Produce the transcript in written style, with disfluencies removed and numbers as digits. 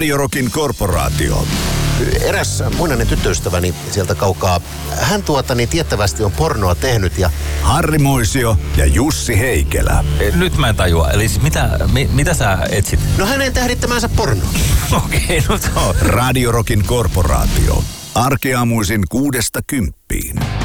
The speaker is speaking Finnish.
Radio Rockin korporaatio. Eräs muinainen tyttöystäväni sieltä kaukaa, hän tiettävästi on pornoa tehnyt ja... Harri Moisio ja Jussi Heikelä. Nyt mä en tajua. Eli siis mitä sä etsit? No hänen tähdittämänsä porno. Okei, no se on. Radio Rockin korporaatio. Arkeaamuisin 6–10.